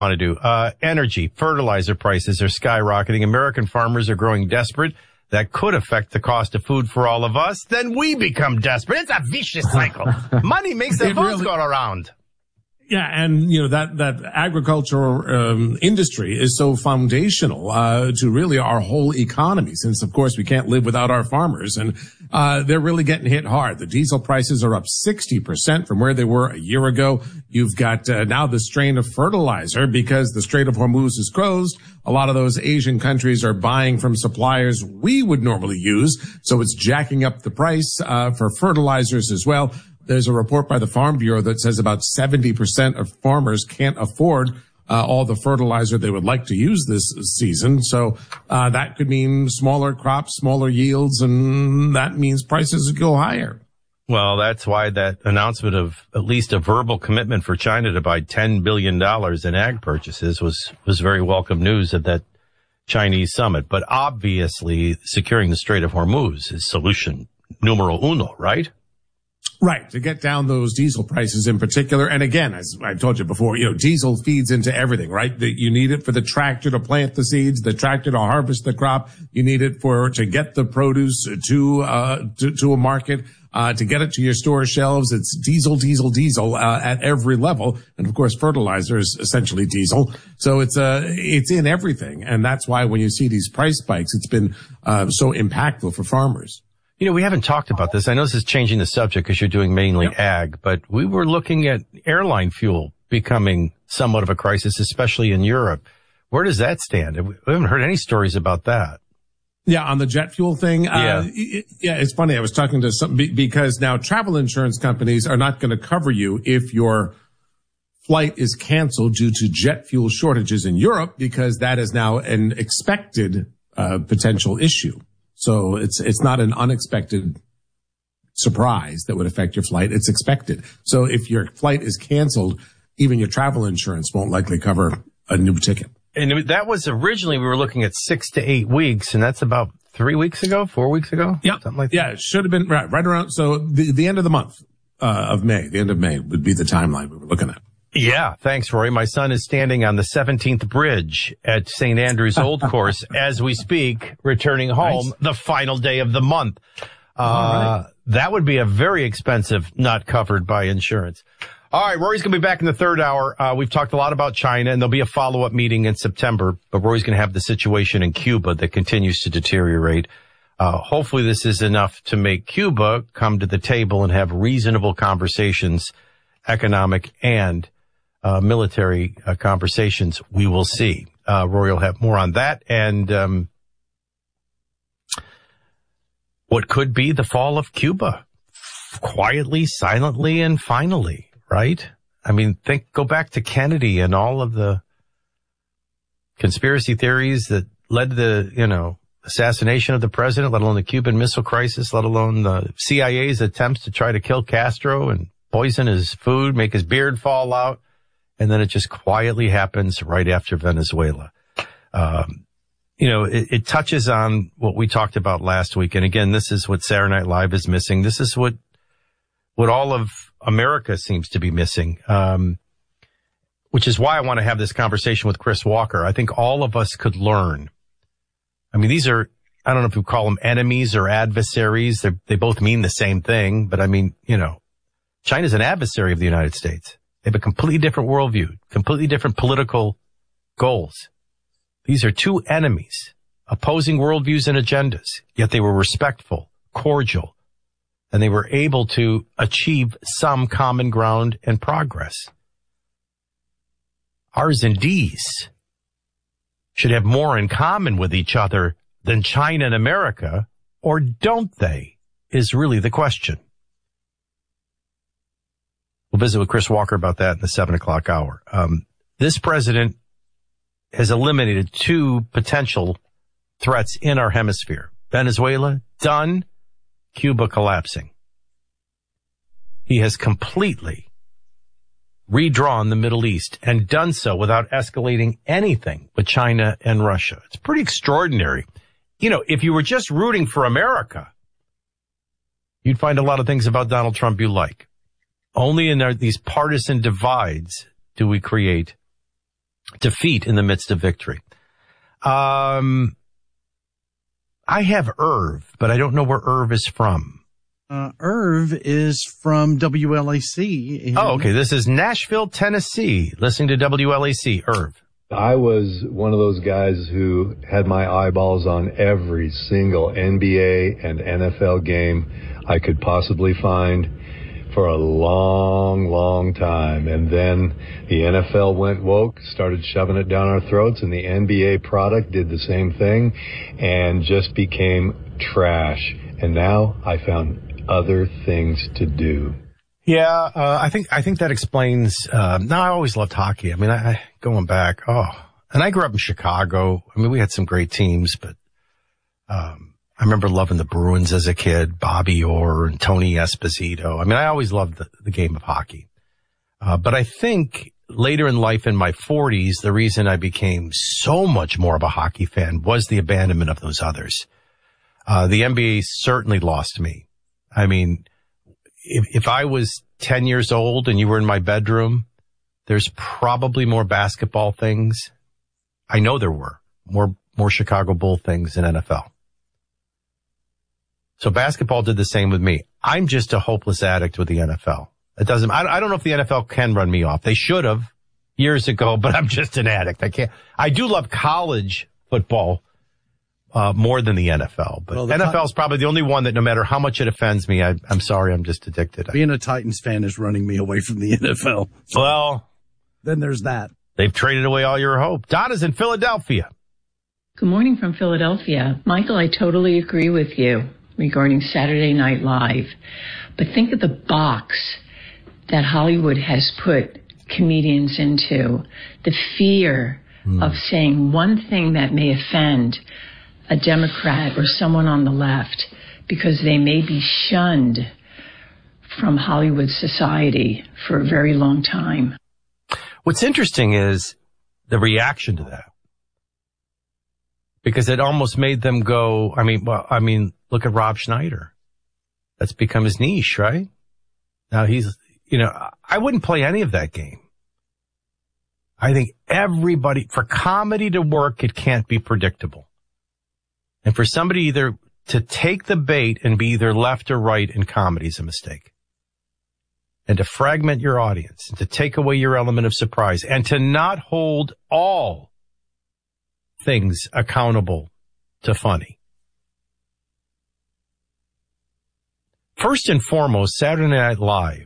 want to do. Energy, fertilizer prices are skyrocketing. American farmers are growing desperate. That could affect the cost of food for all of us. Then we become desperate. It's a vicious cycle. Money makes the votes go around. Yeah, and that agricultural industry is so foundational to really our whole economy. Since of course we can't live without our farmers, and they're really getting hit hard. The diesel prices are up 60% from where they were a year ago. You've got now the strain of fertilizer because the Strait of Hormuz is closed. A lot of those Asian countries are buying from suppliers we would normally use, so it's jacking up the price for fertilizers as well. There's a report by the Farm Bureau that says about 70% of farmers can't afford all the fertilizer they would like to use this season. So that could mean smaller crops, smaller yields, and that means prices go higher. Well, that's why that announcement of at least a verbal commitment for China to buy $10 billion in ag purchases was very welcome news at that Chinese summit. But obviously, securing the Strait of Hormuz is solution numero uno, right? Right, to get down those diesel prices in particular. And again, as I told you before, diesel feeds into everything, right? You need it for the tractor to plant the seeds, the tractor to harvest the crop. You need it to get the produce to a market, to get it to your store shelves. It's diesel, at every level. And of course, fertilizer is essentially diesel. So it's in everything. And that's why when you see these price spikes, it's been, so impactful for farmers. We haven't talked about this. I know this is changing the subject because you're doing mainly ag, but we were looking at airline fuel becoming somewhat of a crisis, especially in Europe. Where does that stand? We haven't heard any stories about that. Yeah, on the jet fuel thing. It's funny. I was talking to some, because now travel insurance companies are not going to cover you if your flight is canceled due to jet fuel shortages in Europe, because that is now an expected potential issue. So it's not an unexpected surprise that would affect your flight. It's expected. So if your flight is canceled, even your travel insurance won't likely cover a new ticket. And that was originally, we were looking at 6 to 8 weeks, and that's about 4 weeks ago? Yeah. Something like that. Yeah, it should have been right around. So the end of the month of May, the end of May would be the timeline we were looking at. Yeah, thanks, Rory. My son is standing on the 17th bridge at St. Andrew's Old Course as we speak, returning home the final day of the month. That would be a very expensive, not covered by insurance. All right, Rory's going to be back in the third hour. We've talked a lot about China, and there'll be a follow-up meeting in September, but Rory's going to have the situation in Cuba that continues to deteriorate. Hopefully this is enough to make Cuba come to the table and have reasonable conversations, economic and military conversations. We will see. Rory will have more on that and what could be the fall of Cuba, quietly, silently, and finally, right? I mean, go back to Kennedy and all of the conspiracy theories that led to the, assassination of the president, let alone the Cuban Missile Crisis, let alone the CIA's attempts to try to kill Castro and poison his food, make his beard fall out. And then it just quietly happens right after Venezuela. It touches on what we talked about last week. And again, this is what Saturday Night Live is missing. This is what all of America seems to be missing. Which is why I want to have this conversation with Chris Walker. I think all of us could learn. I mean, these are, I don't know if we call them enemies or adversaries. They both mean the same thing. But I mean, China's an adversary of the United States. They have a completely different worldview, completely different political goals. These are two enemies, opposing worldviews and agendas, yet they were respectful, cordial, and they were able to achieve some common ground and progress. Ours and D's should have more in common with each other than China and America, or don't they, is really the question. We'll visit with Chris Walker about that in the 7 o'clock hour. This president has eliminated two potential threats in our hemisphere. Venezuela, done. Cuba collapsing. He has completely redrawn the Middle East and done so without escalating anything with China and Russia. It's pretty extraordinary. If you were just rooting for America, you'd find a lot of things about Donald Trump you like. Only in these partisan divides do we create defeat in the midst of victory. I have Irv, but I don't know where Irv is from. Irv is from WLAC. Oh, okay. This is Nashville, Tennessee. Listening to WLAC. Irv. I was one of those guys who had my eyeballs on every single NBA and NFL game I could possibly find for a long, long time. And then the NFL went woke, started shoving it down our throats, and the NBA product did the same thing and just became trash. And now I found other things to do. Yeah, I think that explains. Now, I always loved hockey. I mean, I going back. And I grew up in Chicago. I mean, we had some great teams, but I remember loving the Bruins as a kid. Bobby Orr and Tony Esposito. I mean, I always loved the game of hockey. But I think later in life, in my 40s, the reason I became so much more of a hockey fan was the abandonment of those others. The NBA certainly lost me. I mean, if I was 10 years old and you were in my bedroom, there's probably more basketball things. I know there were more Chicago Bull things in NFL. So basketball did the same with me. I'm just a hopeless addict with the NFL. It doesn't, I don't know if the NFL can run me off. They should have years ago, but I'm just an addict. I do love college football more than the NFL, but NFL is probably the only one that no matter how much it offends me, I'm sorry, I'm just addicted. Being a Titans fan is running me away from the NFL. So well, then there's that. They've traded away all your hope. Donna's in Philadelphia. Good morning from Philadelphia. Michael, I totally agree with you regarding Saturday Night Live, but think of the box that Hollywood has put comedians into, the fear of saying one thing that may offend a Democrat or someone on the left because they may be shunned from Hollywood society for a very long time. What's interesting is the reaction to that, because it almost made them go, look at Rob Schneider. That's become his niche, right? Now I wouldn't play any of that game. I think for comedy to work, it can't be predictable. And for somebody either to take the bait and be either left or right in comedy is a mistake. And to fragment your audience and to take away your element of surprise and to not hold all things accountable to funny. First and foremost, Saturday Night Live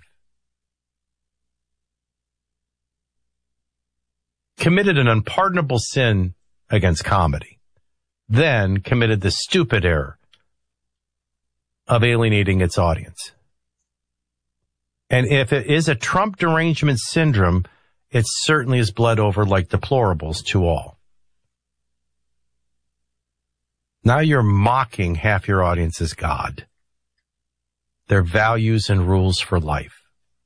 committed an unpardonable sin against comedy. Then committed the stupid error of alienating its audience. And if it is a Trump derangement syndrome, it certainly is bled over like deplorables to all. Now you're mocking half your audience as God, their values and rules for life.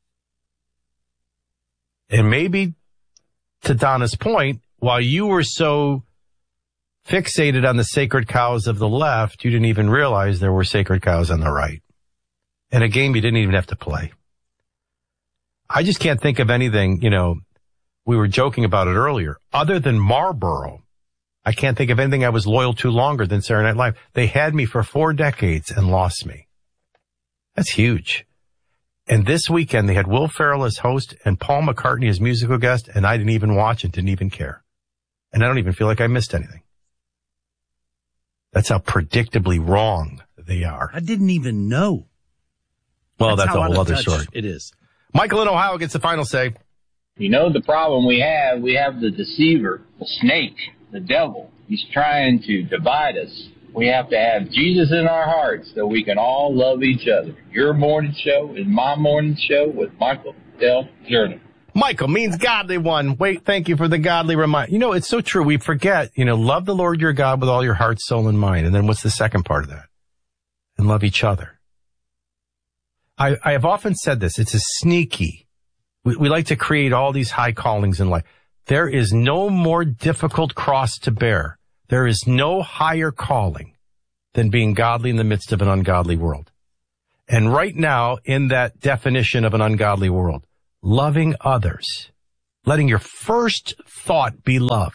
And maybe, to Donna's point, while you were so fixated on the sacred cows of the left, you didn't even realize there were sacred cows on the right. In a game you didn't even have to play. I just can't think of anything, we were joking about it earlier. Other than Marlboro, I can't think of anything I was loyal to longer than Saturday Night Live. They had me for 4 decades and lost me. That's huge. And this weekend they had Will Ferrell as host and Paul McCartney as musical guest, and I didn't even watch it, didn't even care. And I don't even feel like I missed anything. That's how predictably wrong they are. I didn't even know. Well, that's a whole other story. It is. Michael in Ohio gets the final say. You know the problem we have the deceiver, the snake, the devil. He's trying to divide us. We have to have Jesus in our hearts so we can all love each other. Your morning show is my morning show with Michael Del Jordan. Michael means godly one. Wait, thank you for the godly reminder. It's so true. We forget, love the Lord your God with all your heart, soul, and mind. And then what's the second part of that? And love each other. I have often said this. It's a sneaky. We like to create all these high callings in life. There is no more difficult cross to bear. There is no higher calling than being godly in the midst of an ungodly world. And right now, in that definition of an ungodly world, loving others letting your first thought be love.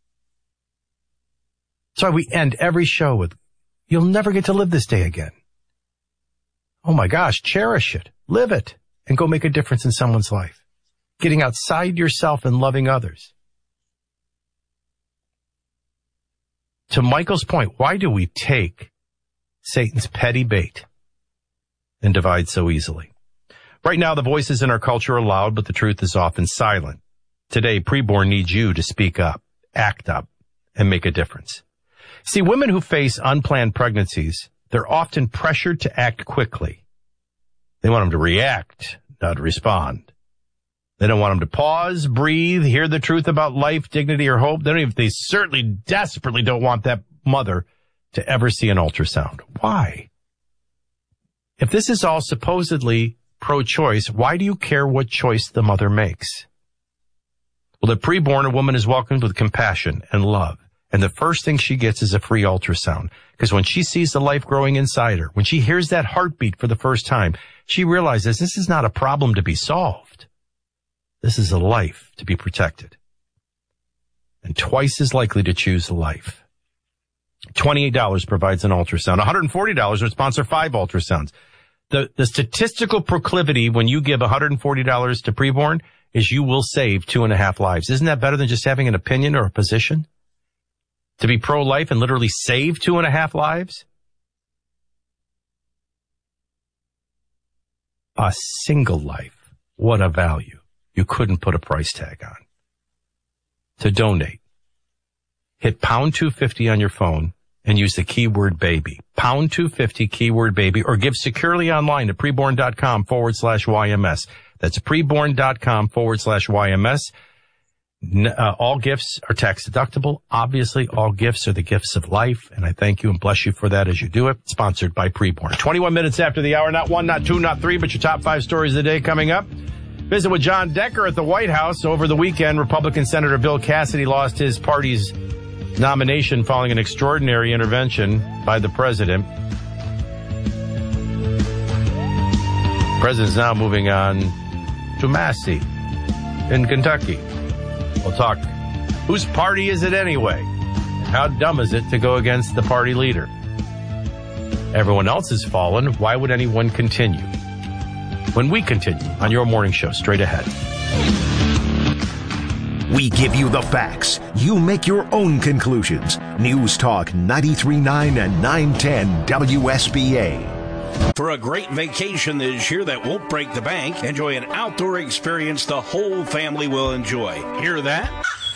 That's why we end every show with, you'll never get to live this day again. Oh my gosh, cherish it, live it, and go make a difference in someone's life. Getting outside yourself and loving others. To Michael's point, why do we take Satan's petty bait and divide so easily? Right now, the voices in our culture are loud, but the truth is often silent. Today, preborn needs you to speak up, act up, and make a difference. See, women who face unplanned pregnancies, they're often pressured to act quickly. They want them to react, not respond. They don't want them to pause, breathe, hear the truth about life, dignity, or hope. They certainly desperately don't want that mother to ever see an ultrasound. Why? If this is all supposedly pro-choice, why do you care what choice the mother makes? Well, at preborn, a woman is welcomed with compassion and love. And the first thing she gets is a free ultrasound. Because when she sees the life growing inside her, when she hears that heartbeat for the first time, she realizes this is not a problem to be solved. This is a life to be protected. And twice as likely to choose life. $28 provides an ultrasound. $140 would sponsor 5 ultrasounds. The statistical proclivity when you give $140 to preborn is you will save 2.5 lives. Isn't that better than just having an opinion or a position? To be pro-life and literally save 2.5 lives? A single life. What a value. You couldn't put a price tag on. To donate, hit pound 250 on your phone and use the keyword baby. Pound 250 keyword baby, or give securely online at preborn.com/YMS. That's preborn.com/YMS. All gifts are tax deductible. Obviously, all gifts are the gifts of life, and I thank you and bless you for that as you do it. Sponsored by Preborn. 21 minutes after the hour, not 1, not 2, not 3, but your top 5 stories of the day coming up. Visit with John Decker at the White House. Over the weekend, Republican Senator Bill Cassidy lost his party's nomination following an extraordinary intervention by the president. The president's now moving on to Massey in Kentucky. We'll talk, whose party is it anyway? How dumb is it to go against the party leader? Everyone else has fallen. Why would anyone continue? When we continue on your morning show, straight ahead. We give you the facts. You make your own conclusions. News Talk 93.9 and 910 WSBA. For a great vacation this year that won't break the bank, enjoy an outdoor experience the whole family will enjoy. Hear that?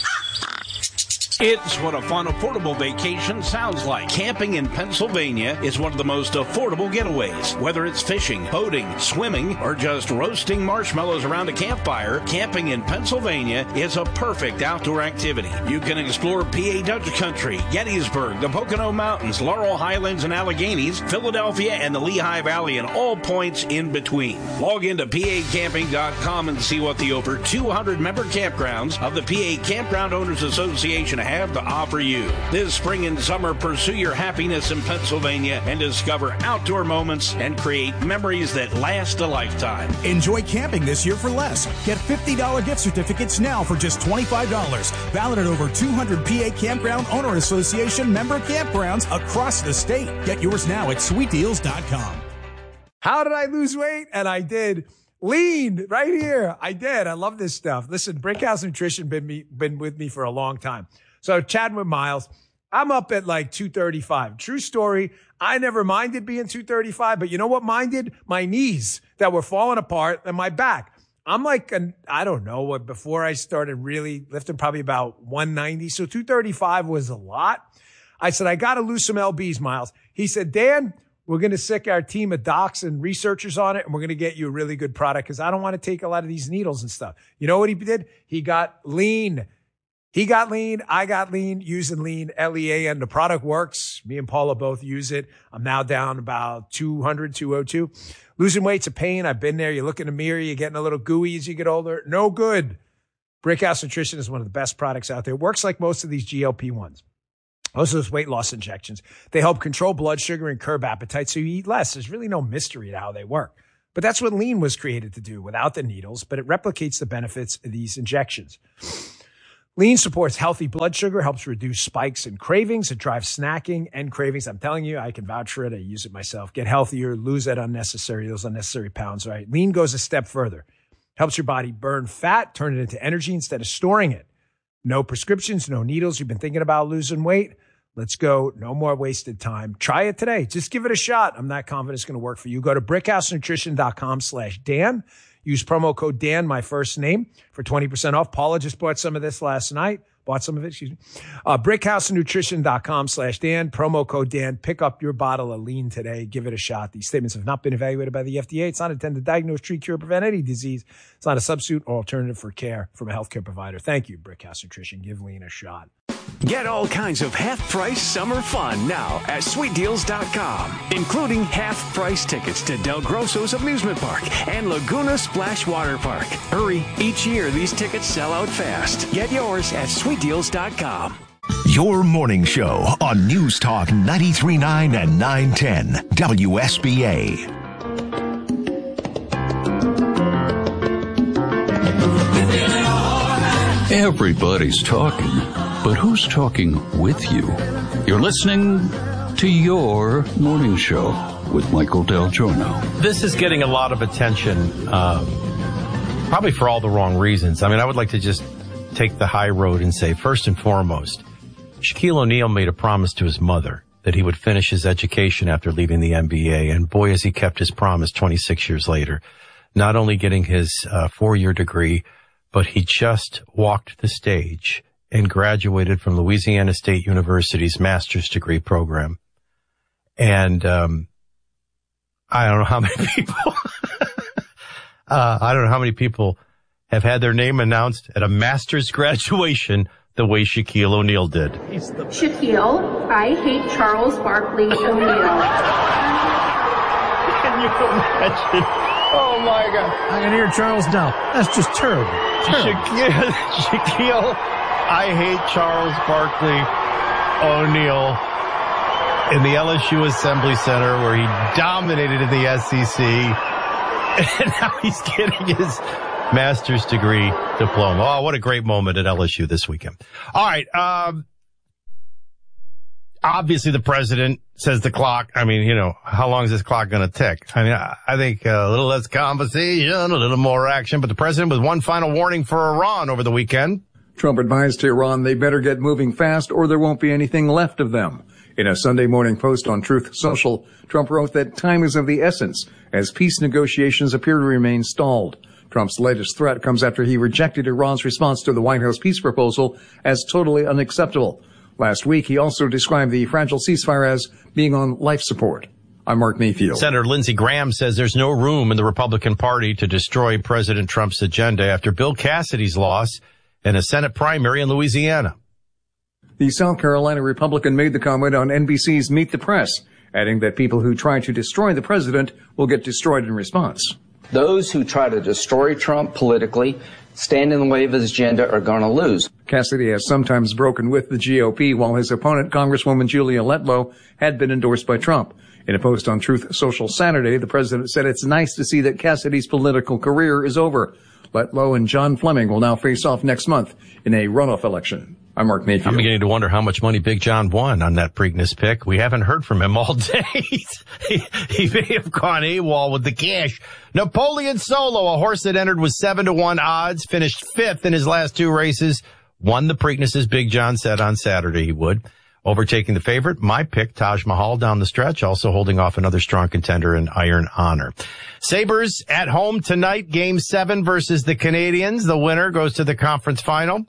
It's what a fun, affordable vacation sounds like. Camping in Pennsylvania is one of the most affordable getaways. Whether it's fishing, boating, swimming, or just roasting marshmallows around a campfire, camping in Pennsylvania is a perfect outdoor activity. You can explore PA Dutch Country, Gettysburg, the Pocono Mountains, Laurel Highlands and Alleghenies, Philadelphia, and the Lehigh Valley, and all points in between. Log into PAcamping.com and see what the over 200 member campgrounds of the PA Campground Owners Association have to offer you. This spring and summer, pursue your happiness in Pennsylvania and discover outdoor moments and create memories that last a lifetime. Enjoy camping this year for less. Get $50 gift certificates now for just $25. Valid at over 200 PA Campground Owner Association member campgrounds across the state. Get yours now at sweetdeals.com. How did I lose weight? And I did. Lean right here. I did. I love this stuff. Listen, Brickhouse Nutrition been with me for a long time. So chatting with Miles, I'm up at like 235. True story. I never minded being 235, but you know what minded? My knees that were falling apart and my back. I'm like, I don't know what, before I started really lifting, probably about 190. So 235 was a lot. I said, I got to lose some LBs, Miles. He said, Dan, we're going to sick our team of docs and researchers on it, and we're going to get you a really good product because I don't want to take a lot of these needles and stuff. You know what he did? He got lean. He got lean. I got lean using lean, LEAN. The product works. Me and Paula both use it. I'm now down about 200, 202. Losing weight's a pain. I've been there. You look in the mirror. You're getting a little gooey as you get older. No good. Brickhouse Nutrition is one of the best products out there. It works like most of these GLP-1s. Most of those weight loss injections. They help control blood sugar and curb appetite so you eat less. There's really no mystery to how they work. But that's what lean was created to do without the needles, but it replicates the benefits of these injections. Lean supports healthy blood sugar, helps reduce spikes and cravings. It drives snacking and cravings. I'm telling you, I can vouch for it. I use it myself. Get healthier, lose those unnecessary pounds, right? Lean goes a step further. Helps your body burn fat, turn it into energy instead of storing it. No prescriptions, no needles. You've been thinking about losing weight? Let's go. No more wasted time. Try it today. Just give it a shot. I'm not confident it's going to work for you. Go to brickhousenutrition.com/Dan. Use promo code Dan, my first name, for 20% off. Paula just bought some of this last night. brickhousenutrition.com/Dan, promo code Dan. Pick up your bottle of lean today. Give it a shot. These statements have not been evaluated by the FDA. It's not intended to diagnose, treat, cure, or prevent any disease. It's not a substitute or alternative for care from a healthcare provider. Thank you, Brickhouse Nutrition. Give lean a shot. Get all kinds of half-price summer fun now at SweetDeals.com, including half-price tickets to Del Grosso's Amusement Park and Laguna Splash Water Park. Hurry, each year these tickets sell out fast. Get yours at SweetDeals.com. Your morning show on News Talk 93.9 and 910 WSBA. Everybody's talking, but who's talking with you? You're listening to Your Morning Show with Michael Del Giorno. This is getting a lot of attention, probably for all the wrong reasons. I mean, I would like to just take the high road and say, first and foremost, Shaquille O'Neal made a promise to his mother that he would finish his education after leaving the NBA, and boy, has he kept his promise 26 years later. Not only getting his 4-year degree, but he just walked the stage and graduated from Louisiana State University's master's degree program. And I don't know how many people have had their name announced at a master's graduation the way Shaquille O'Neal did. Shaquille, I hate Charles Barkley O'Neal. Can you imagine? Oh my God. I can hear Charles now. That's just terrible. Shaquille, I hate Charles Barkley O'Neal in the LSU Assembly Center where he dominated in the SEC. And now he's getting his master's degree diploma. Oh, what a great moment at LSU this weekend. All right. Obviously, the president says the clock. I mean, how long is this clock going to tick? I mean, I think a little less conversation, a little more action. But the president with one final warning for Iran over the weekend. Trump advised to Iran they better get moving fast or there won't be anything left of them. In a Sunday morning post on Truth Social, Trump wrote that time is of the essence as peace negotiations appear to remain stalled. Trump's latest threat comes after he rejected Iran's response to the White House peace proposal as totally unacceptable. Last week, he also described the fragile ceasefire as being on life support. I'm Mark Mayfield. Senator Lindsey Graham says there's no room in the Republican Party to destroy President Trump's agenda after Bill Cassidy's loss in a Senate primary in Louisiana. The South Carolina Republican made the comment on NBC's Meet the Press, adding that people who try to destroy the president will get destroyed in response. Those who try to destroy Trump politically, stand in the way of his agenda, are going to lose. Cassidy has sometimes broken with the GOP, while his opponent, Congresswoman Julia Letlow, had been endorsed by Trump. In a post on Truth Social Saturday, the president said it's nice to see that Cassidy's political career is over. Letlow and John Fleming will now face off next month in a runoff election. I'm Mark Mayfield. I'm beginning to wonder how much money Big John won on that Preakness pick. We haven't heard from him all day. he may have gone AWOL with the cash. Napoleon Solo, a horse that entered with 7-1 odds, finished 5th in his last 2 races, won the Preakness as Big John said on Saturday he would. Overtaking the favorite, my pick, Taj Mahal down the stretch, also holding off another strong contender in Iron Honor. Sabres at home tonight, Game 7 versus the Canadiens. The winner goes to the conference final.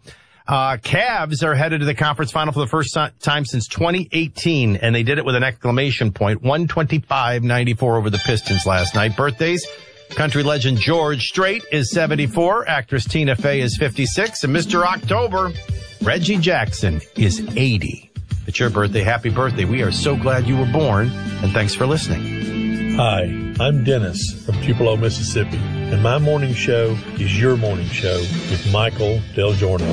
Cavs are headed to the conference final for the first time since 2018, and they did it with an exclamation point, 125-94 over the Pistons last night. Birthdays, country legend George Strait is 74, actress Tina Fey is 56, and Mr. October, Reggie Jackson, is 80. It's your birthday. Happy birthday. We are so glad you were born, and thanks for listening. Hi, I'm Dennis from Tupelo, Mississippi, and my morning show is your morning show with Michael Del Giorno.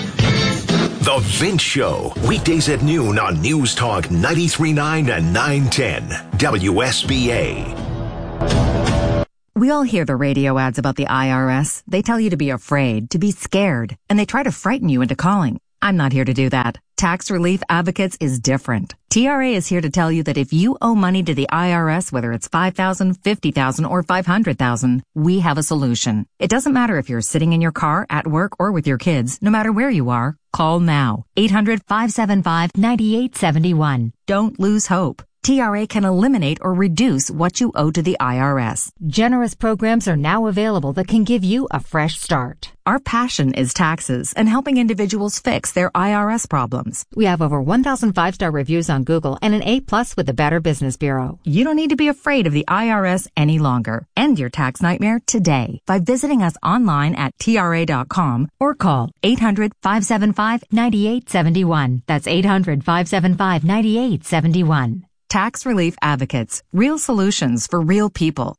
The Vince Show, weekdays at noon on News Talk 93.9 and 910 WSBA. We all hear the radio ads about the IRS. They tell you to be afraid, to be scared, and they try to frighten you into calling. I'm not here to do that. Tax Relief Advocates is different. TRA is here to tell you that if you owe money to the IRS, whether it's $5,000, $50,000, or $500,000, we have a solution. It doesn't matter if you're sitting in your car, at work, or with your kids. No matter where you are, call now. 800-575-9871. Don't lose hope. TRA can eliminate or reduce what you owe to the IRS. Generous programs are now available that can give you a fresh start. Our passion is taxes and helping individuals fix their IRS problems. We have over 1,000 5-star reviews on Google and an A+ with the Better Business Bureau. You don't need to be afraid of the IRS any longer. End your tax nightmare today by visiting us online at TRA.com or call 800-575-9871. That's 800-575-9871. Tax Relief Advocates. Real solutions for real people.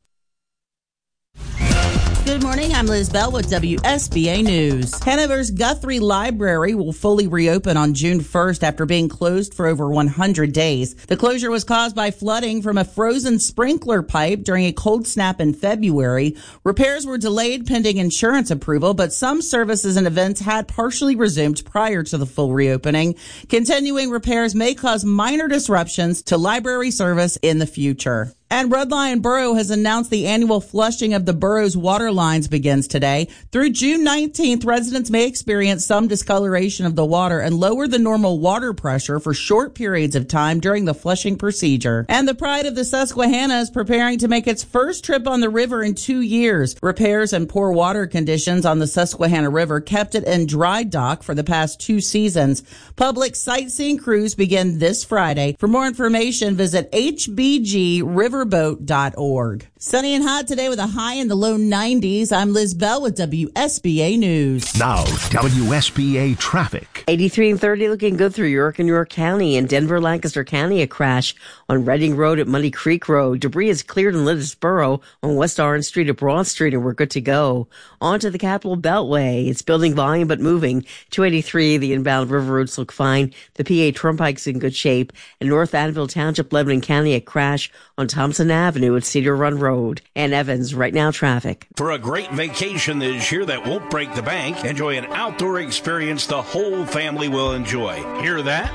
Good morning, I'm Liz Bell with WSBA News. Hanover's Guthrie Library will fully reopen on June 1st after being closed for over 100 days. The closure was caused by flooding from a frozen sprinkler pipe during a cold snap in February. Repairs were delayed pending insurance approval, but some services and events had partially resumed prior to the full reopening. Continuing repairs may cause minor disruptions to library service in the future. And Red Lion Borough has announced the annual flushing of the borough's water lines begins today. Through June 19th, residents may experience some discoloration of the water and lower the normal water pressure for short periods of time during the flushing procedure. And the Pride of the Susquehanna is preparing to make its first trip on the river in 2 years. Repairs and poor water conditions on the Susquehanna River kept it in dry dock for the past 2 seasons. Public sightseeing cruise begin this Friday. For more information, visit hbgriverboat.org. Sunny and hot today with a high in the low 90s. I'm Liz Bell with WSBA News. Now, WSBA traffic. 83 and 30 looking good through York and York County. In Denver, Lancaster County, a crash on Reading Road at Muddy Creek Road. Debris is cleared in Littlesboro on West Orange Street at Broad Street, and we're good to go. On to the Capitol Beltway. It's building volume but moving. 283, the inbound river roads look fine. The PA Turnpike's in good shape. In North Annville Township, Lebanon County, a crash on Thompson Avenue at Cedar Run Road. And Evans, right now traffic. For a great vacation this year that won't break the bank, enjoy an outdoor experience the whole family will enjoy. Hear that?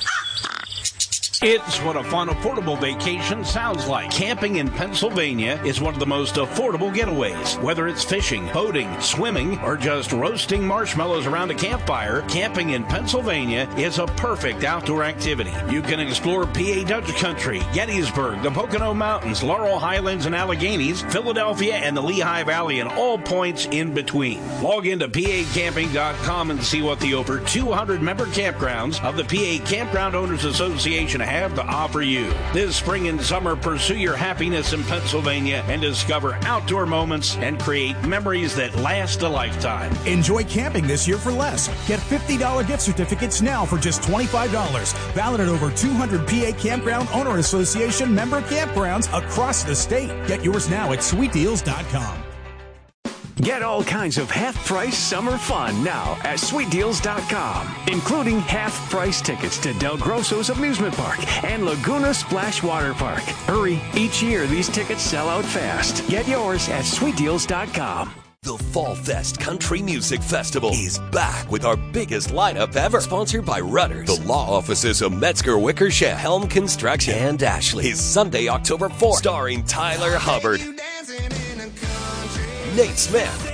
It's what a fun, affordable vacation sounds like. Camping in Pennsylvania is one of the most affordable getaways. Whether it's fishing, boating, swimming, or just roasting marshmallows around a campfire, camping in Pennsylvania is a perfect outdoor activity. You can explore PA Dutch Country, Gettysburg, the Pocono Mountains, Laurel Highlands and Alleghenies, Philadelphia, and the Lehigh Valley, and all points in between. Log into PAcamping.com and see what the over 200 member campgrounds of the PA Campground Owners Association have to offer you. This spring and summer, pursue your happiness in Pennsylvania and discover outdoor moments and create memories that last a lifetime. Enjoy camping this year for less. Get $50 gift certificates now for just $25. Valid at over 200 PA Campground Owner Association member campgrounds across the state. Get yours now at sweetdeals.com. Get all kinds of half-price summer fun now at sweetdeals.com, including half-price tickets to Del Grosso's Amusement Park and Laguna Splash Water Park. Hurry, each year these tickets sell out fast. Get yours at sweetdeals.com. The Fall Fest Country Music Festival is back with our biggest lineup ever. Sponsored by Rudders, the law offices of Metzger Wickersham, Helm Construction, and Ashley. Is Sunday, October 4th, starring Tyler Hubbard, Nate Smith,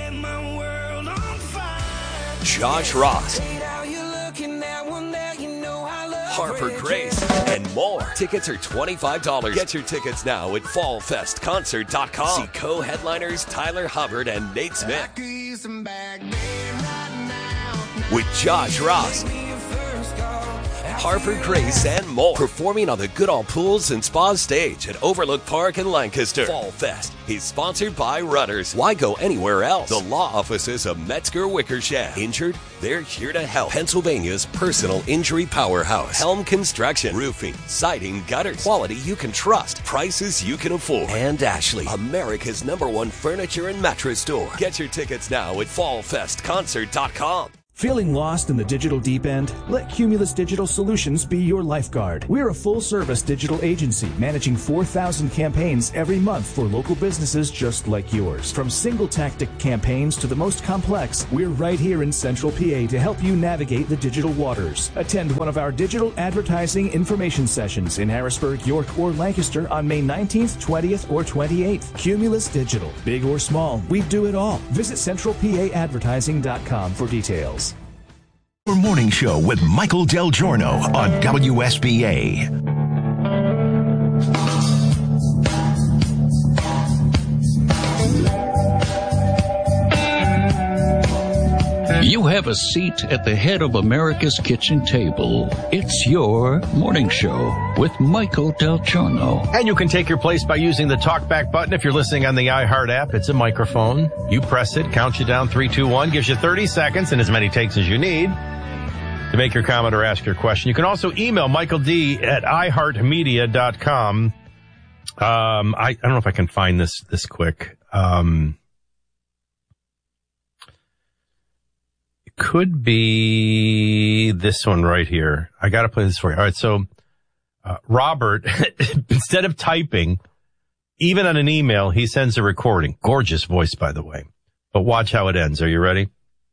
Josh Ross, Harper Grace, and more. Tickets are $25. Get your tickets now at fallfestconcert.com. See co-headliners Tyler Hubbard and Nate Smith with Josh Ross, Harper Grace, and more. Performing on the Goodall Pools and Spa stage at Overlook Park in Lancaster. Fall Fest is sponsored by Rudders. Why go anywhere else? The law offices of Metzger Wickersham. Injured? They're here to help. Pennsylvania's personal injury powerhouse. Helm Construction. Roofing, siding, gutters. Quality you can trust. Prices you can afford. And Ashley, America's #1 furniture and mattress store. Get your tickets now at fallfestconcert.com. Feeling lost in the digital deep end? Let Cumulus Digital Solutions be your lifeguard. We're a full-service digital agency managing 4,000 campaigns every month for local businesses just like yours. From single-tactic campaigns to the most complex, we're right here in Central PA to help you navigate the digital waters. Attend one of our digital advertising information sessions in Harrisburg, York, or Lancaster on May 19th, 20th, or 28th. Cumulus Digital. Big or small, we do it all. Visit centralpaadvertising.com for details. Your morning show with Michael Del Giorno on WSBA. You have a seat at the head of America's kitchen table. It's your morning show with Michael Del Giorno. And you can take your place by using the talkback button. If you're listening on the iHeart app, it's a microphone. You press it, counts you down 3, 2, 1, gives you 30 seconds and as many takes as you need to make your comment or ask your question. You can also email Michael D at iHeartMedia.com. I don't know if I can find this quick. It could be this one right here. I got to play this for you. All right. So, Robert, instead of typing, even on an email, he sends a recording. Gorgeous voice, by the way. But watch how it ends. Are you ready?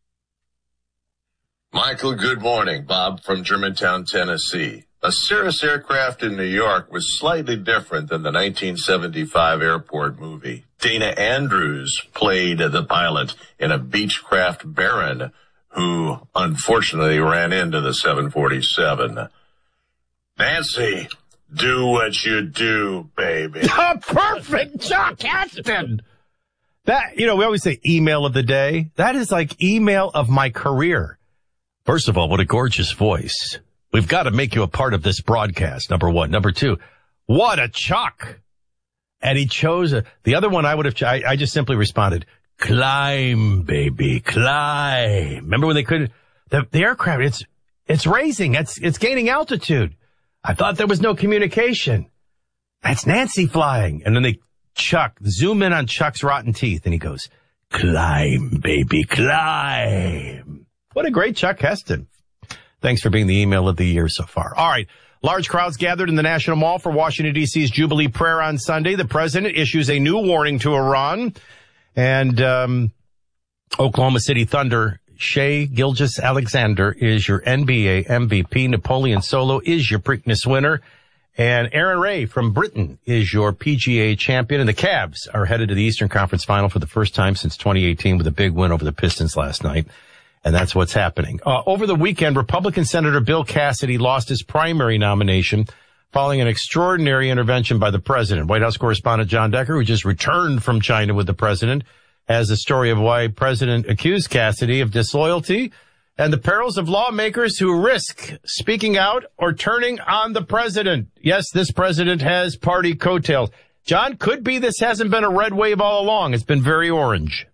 Michael, good morning. Bob from Germantown, Tennessee. A Cirrus aircraft in New York was slightly different than the 1975 airport movie. Dana Andrews played the pilot in a Beechcraft Baron who unfortunately ran into the 747. Nancy, do what you do, baby. Perfect, Chuck Aston. That, we always say email of the day. That is like email of my career. First of all, what a gorgeous voice. We've got to make you a part of this broadcast, number one. Number two, what a Chuck. And he chose the other one I would have, I just simply responded, climb, baby, climb. Remember when they couldn't, the aircraft, it's raising, it's gaining altitude. I thought there was no communication. That's Nancy flying. And then they zoom in on Chuck's rotten teeth and he goes, climb, baby, climb. What a great Chuck Heston. Thanks for being the email of the year so far. All right. Large crowds gathered in the National Mall for Washington, D.C.'s Jubilee prayer on Sunday. The president issues a new warning to Iran. And Oklahoma City Thunder, Shai Gilgeous-Alexander is your NBA MVP. Napoleon Solo is your Preakness winner. And Aaron Ray from Britain is your PGA champion. And the Cavs are headed to the Eastern Conference Final for the first time since 2018 with a big win over the Pistons last night. And that's what's happening. Over the weekend, Republican Senator Bill Cassidy lost his primary nomination following an extraordinary intervention by the president. White House correspondent John Decker, who just returned from China with the president, has a story of why President accused Cassidy of disloyalty and the perils of lawmakers who risk speaking out or turning on the president. Yes, this president has party coattails. John, could be this hasn't been a red wave all along. It's been very orange.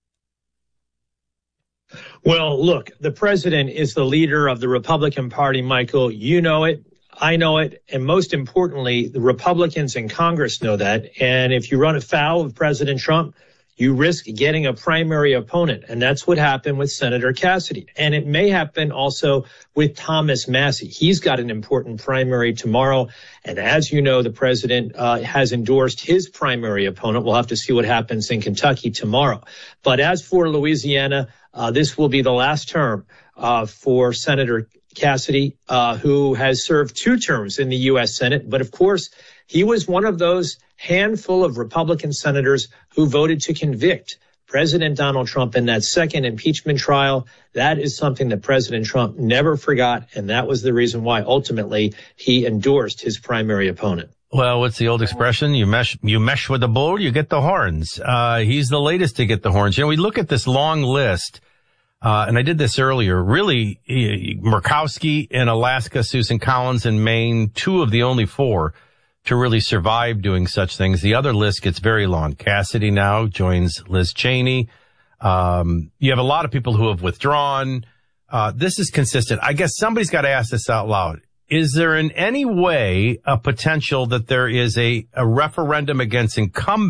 Well, look, the president is the leader of the Republican Party, Michael. You know it. I know it. And most importantly, the Republicans in Congress know that. And if you run afoul of President Trump, you risk getting a primary opponent. And that's what happened with Senator Cassidy. And it may happen also with Thomas Massie. He's got an important primary tomorrow. And as you know, the president has endorsed his primary opponent. We'll have to see what happens in Kentucky tomorrow. But as for Louisiana, this will be the last term for Senator Cassidy, who has served 2 terms in the U.S. Senate. But of course, he was one of those handful of Republican senators who voted to convict President Donald Trump in that second impeachment trial. That is something that President Trump never forgot. And that was the reason why ultimately he endorsed his primary opponent. Well, what's the old expression? You mesh with the bull, you get the horns. He's the latest to get the horns. We look at this long list, and I did this earlier. Really, Murkowski in Alaska, Susan Collins in Maine, 2 of the only 4 to really survive doing such things. The other list gets very long. Cassidy now joins Liz Cheney. You have a lot of people who have withdrawn. This is consistent. I guess somebody's got to ask this out loud. Is there in any way a potential that there is a referendum against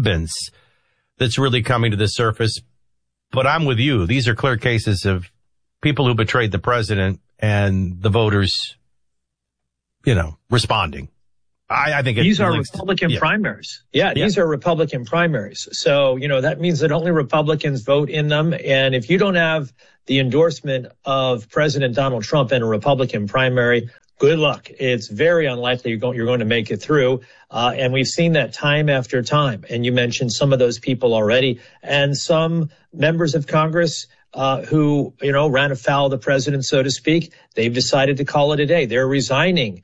incumbents that's really coming to the surface? But I'm with you. These are clear cases of people who betrayed the president and the voters, responding. I think these are Republican primaries. Yeah, these are Republican primaries. So, that means that only Republicans vote in them. And if you don't have the endorsement of President Donald Trump in a Republican primary, good luck. It's very unlikely you're going to make it through. And we've seen that time after time. And you mentioned some of those people already. And some members of Congress who, ran afoul of the president, so to speak, they've decided to call it a day. They're resigning.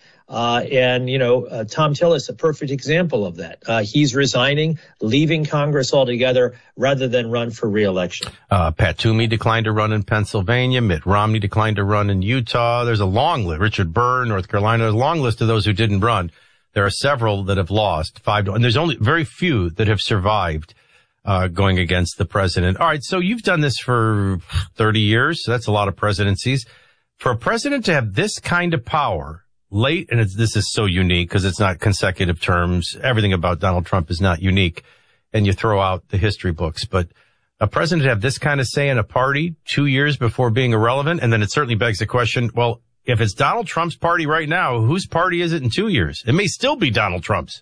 Tom Tillis, a perfect example of that. He's resigning, leaving Congress altogether rather than run for re-election. Pat Toomey declined to run in Pennsylvania. Mitt Romney declined to run in Utah. There's a long list. Richard Burr, North Carolina. There's a long list of those who didn't run. There are several that have lost 5-1, and there's only very few that have survived going against the president. All right, so you've done this for 30 years. So that's a lot of presidencies. For a president to have this kind of power late, and this is so unique because it's not consecutive terms. Everything about Donald Trump is not unique, and you throw out the history books. But a president to have this kind of say in a party 2 years before being irrelevant, and then it certainly begs the question, well, if it's Donald Trump's party right now, whose party is it in 2 years? It may still be Donald Trump's.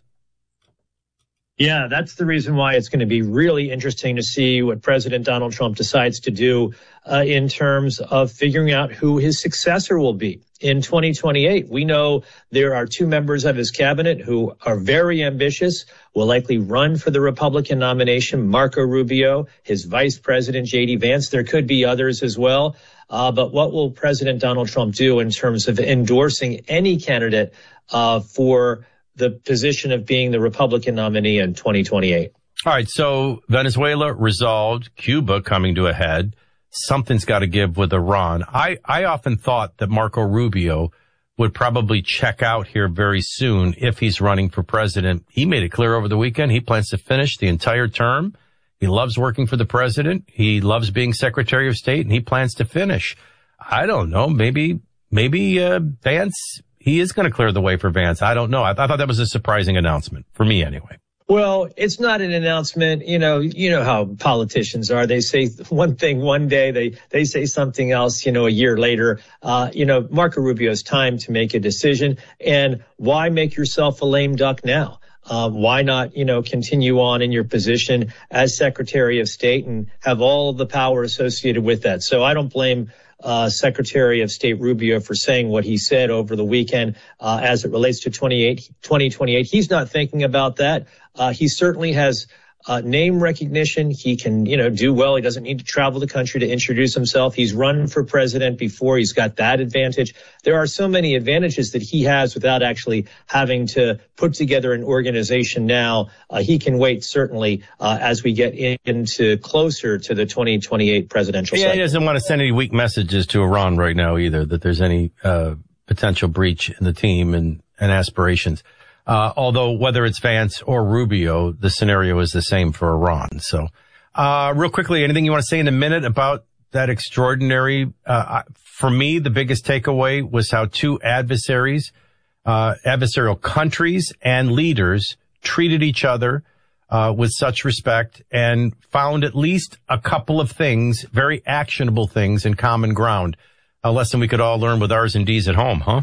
Yeah, that's the reason why it's going to be really interesting to see what President Donald Trump decides to do in terms of figuring out who his successor will be in 2028. We know there are 2 members of his cabinet who are very ambitious, will likely run for the Republican nomination, Marco Rubio, his vice president, J.D. Vance. There could be others as well. But what will President Donald Trump do in terms of endorsing any candidate for the position of being the Republican nominee in 2028? All right, so Venezuela resolved, Cuba coming to a head. Something's got to give with Iran. I often thought that Marco Rubio would probably check out here very soon if he's running for president. He made it clear over the weekend he plans to finish the entire term. He loves working for the president. He loves being Secretary of State, and he plans to finish. I don't know. Maybe Vance, he is going to clear the way for Vance. I don't know. I thought that was a surprising announcement for me anyway. Well, it's not an announcement. You know how politicians are. They say one thing one day, they say something else, a year later. Marco Rubio's time to make a decision. And why make yourself a lame duck now? Why not, continue on in your position as Secretary of State and have all of the power associated with that? So I don't blame Secretary of State Rubio for saying what he said over the weekend as it relates to 2028. He's not thinking about that. He certainly has name recognition. He can, do well. He doesn't need to travel the country to introduce himself. He's run for president before. He's got that advantage. There are so many advantages that he has without actually having to put together an organization now. He can wait, certainly, as we get into closer to the 2028 presidential cycle. He doesn't want to send any weak messages to Iran right now either, that there's any potential breach in the team and aspirations. Although whether it's Vance or Rubio, the scenario is the same for Iran. So, real quickly, anything you want to say in a minute about that extraordinary, for me, the biggest takeaway was how 2 adversaries, adversarial countries and leaders treated each other, with such respect and found at least a couple of things, very actionable things in common ground. A lesson we could all learn with R's and D's at home, huh?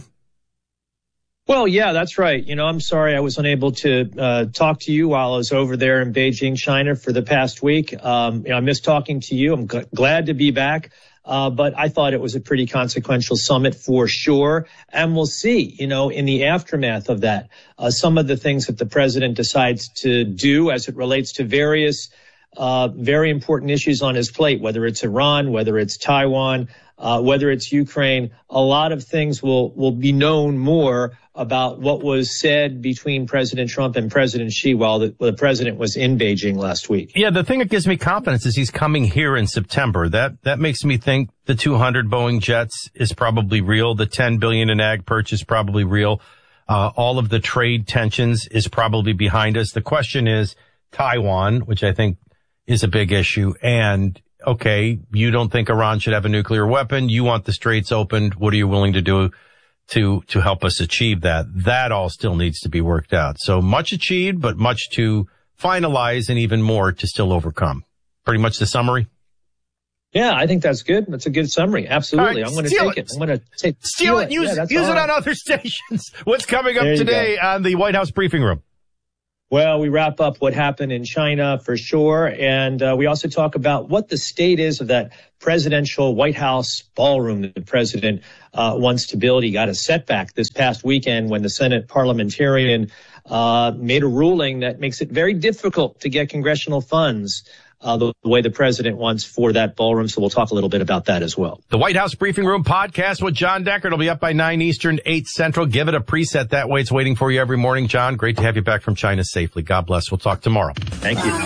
Well, yeah, that's right. I'm sorry I was unable to talk to you while I was over there in Beijing, China for the past week. I missed talking to you. I'm glad to be back. But I thought it was a pretty consequential summit for sure. And we'll see, in the aftermath of that, some of the things that the president decides to do as it relates to various very important issues on his plate, whether it's Iran, whether it's Taiwan, whether it's Ukraine. A lot of things will be known more about what was said between President Trump and President Xi while the president was in Beijing last week. Yeah, the thing that gives me confidence is he's coming here in September. That makes me think the 200 Boeing jets is probably real. The $10 billion in ag purchase probably real. All of the trade tensions is probably behind us. The question is Taiwan, which I think is a big issue. And okay, you don't think Iran should have a nuclear weapon. You want the straits opened. What are you willing to do to help us achieve that? That all still needs to be worked out. So much achieved, but much to finalize and even more to still overcome. Pretty much the summary. Yeah, I think that's good. That's a good summary. Absolutely. Right, I'm going to take it. I'm going to steal it. Use it on other stations. What's coming up today on the White House briefing room? Well, we wrap up what happened in China for sure. And we also talk about what the state is of that presidential White House ballroom that the president wants to build. He got a setback this past weekend when the Senate parliamentarian made a ruling that makes it very difficult to get congressional funds the way the president wants for that ballroom. So we'll talk a little bit about that as well. The White House Briefing Room podcast with John Deckard will be up by 9 Eastern, 8 Central. Give it a preset. That way it's waiting for you every morning. John, great to have you back from China safely. God bless. We'll talk tomorrow. Thank you.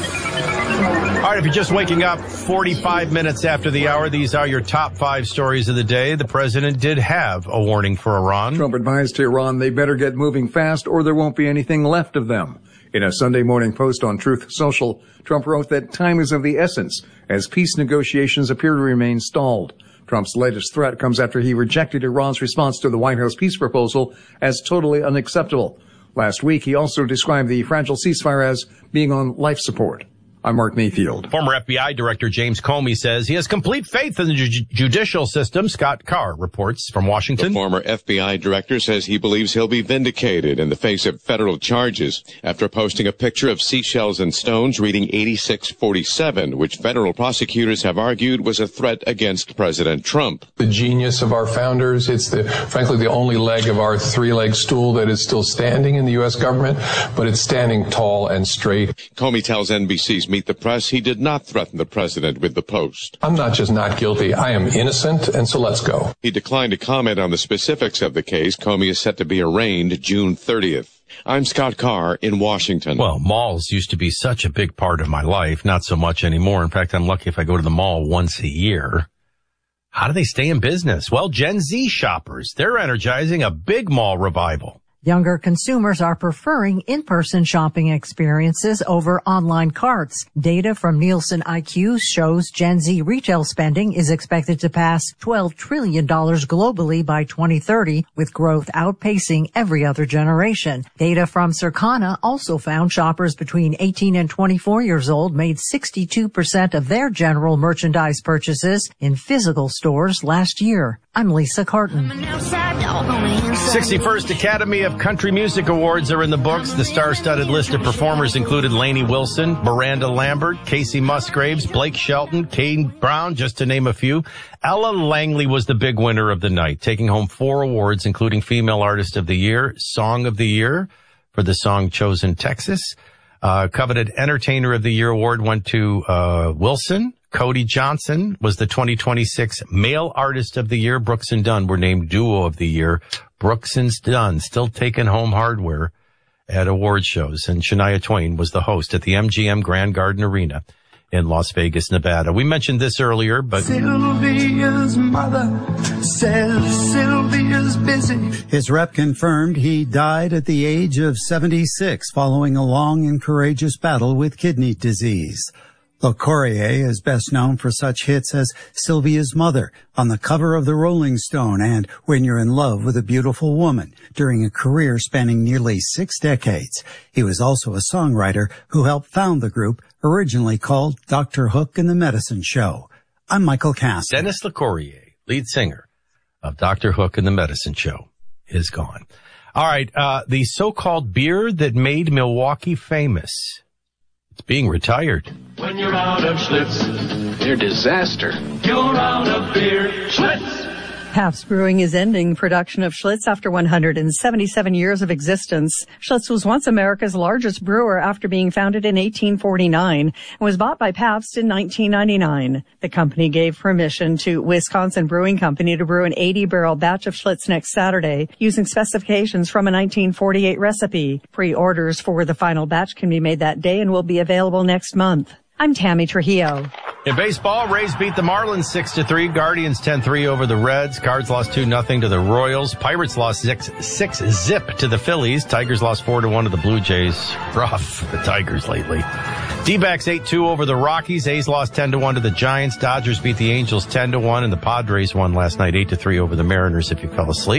All right, if you're just waking up 45 minutes after the hour, these are your top 5 stories of the day. The president did have a warning for Iran. Trump advised to Iran they better get moving fast or there won't be anything left of them. In a Sunday morning post on Truth Social, Trump wrote that time is of the essence as peace negotiations appear to remain stalled. Trump's latest threat comes after he rejected Iran's response to the White House peace proposal as totally unacceptable. Last week, he also described the fragile ceasefire as being on life support. I'm Mark Mayfield. Former FBI Director James Comey says he has complete faith in the judicial system. Scott Carr reports from Washington. The former FBI director says he believes he'll be vindicated in the face of federal charges after posting a picture of seashells and stones reading 8647, which federal prosecutors have argued was a threat against President Trump. The genius of our founders. It's frankly the only leg of our 3-leg stool that is still standing in the U.S. government, but it's standing tall and straight. Comey tells NBC's Meet the Press he did not threaten the president with the post. I'm not just not guilty, I am innocent, and so let's go. He declined to comment on the specifics of the case. Comey is set to be arraigned June 30th. I'm Scott Carr in Washington. Well, malls used to be such a big part of my life, not so much anymore. In fact, I'm lucky if I go to the mall once a year. How do they stay in business? Well, Gen Z shoppers, they're energizing a big mall revival. Younger consumers are preferring in-person shopping experiences over online carts. Data from Nielsen IQ shows Gen Z retail spending is expected to pass $12 trillion globally by 2030, with growth outpacing every other generation. Data from Circana also found shoppers between 18 and 24 years old made 62% of their general merchandise purchases in physical stores last year. I'm Lisa Carton. 61st Academy of Country Music Awards are in the books. The star-studded list of performers included Lainey Wilson, Miranda Lambert, Casey Musgraves, Blake Shelton, Kane Brown, just to name a few. Ella Langley was the big winner of the night, taking home 4 awards, including Female Artist of the Year, Song of the Year for the song Chosen Texas. Coveted Entertainer of the Year award went to Wilson. Cody Johnson was the 2026 Male Artist of the Year. Brooks and Dunn were named Duo of the Year. Brooks and Dunn still taking home hardware at award shows. And Shania Twain was the host at the MGM Grand Garden Arena in Las Vegas, Nevada. We mentioned this earlier, but Sylvia's mother says Sylvia's busy. His rep confirmed he died at the age of 76 following a long and courageous battle with kidney disease. LaCourier is best known for such hits as Sylvia's Mother on the cover of the Rolling Stone and When You're in Love with a Beautiful Woman during a career spanning nearly 6 decades. He was also a songwriter who helped found the group originally called Dr. Hook and the Medicine Show. I'm Michael Cass. Dennis LaCourier, lead singer of Dr. Hook and the Medicine Show, is gone. All right, the so-called beer that made Milwaukee famous. It's being retired. When you're out of Schlitz, they're disaster. You're out of beer, Schlitz. Pabst Brewing is ending production of Schlitz after 177 years of existence. Schlitz was once America's largest brewer after being founded in 1849 and was bought by Pabst in 1999. The company gave permission to Wisconsin Brewing Company to brew an 80-barrel batch of Schlitz next Saturday using specifications from a 1948 recipe. Pre-orders for the final batch can be made that day and will be available next month. I'm Tammy Trujillo. In baseball, Rays beat the Marlins 6-3. Guardians 10-3 over the Reds. Cards lost 2-0 to the Royals. Pirates lost 6-zip to the Phillies. Tigers lost 4-1 to the Blue Jays. Rough for the Tigers lately. D-backs 8-2 over the Rockies. A's lost 10-1 to the Giants. Dodgers beat the Angels 10-1, and the Padres won last night 8-3 over the Mariners if you fell asleep.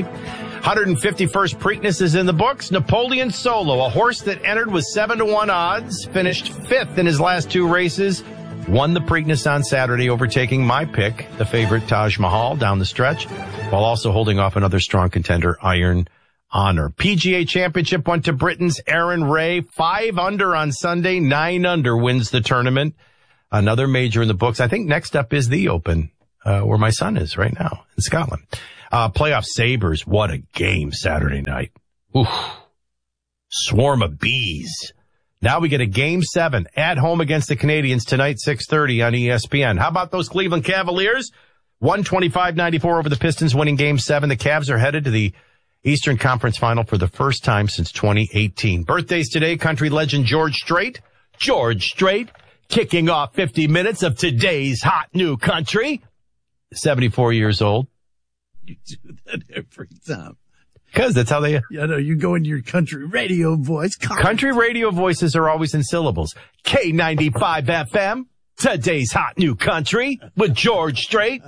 151st Preakness is in the books. Napoleon Solo, a horse that entered with 7-1 odds, finished 5th in his last 2 races. won the Preakness on Saturday, overtaking my pick, the favorite Taj Mahal, down the stretch, while also holding off another strong contender, Iron Honor. PGA Championship went to Britain's Aaron Ray. 5 under on Sunday, 9 under wins the tournament. Another major in the books. I think next up is the Open, where my son is right now in Scotland. Playoff Sabres. What a game Saturday night. Oof. Swarm of bees. Now we get a Game 7 at home against the Canadiens tonight, 6:30 on ESPN. How about those Cleveland Cavaliers? 125-94 over the Pistons, winning Game 7. The Cavs are headed to the Eastern Conference Final for the first time since 2018. Birthdays today, country legend George Strait. George Strait, kicking off 50 minutes of today's hot new country. 74 years old. You do that every time. Because that's how they... Yeah, no, you go into your country radio voice. Country radio voices are always in syllables. K95 FM, today's hot new country with George Strait.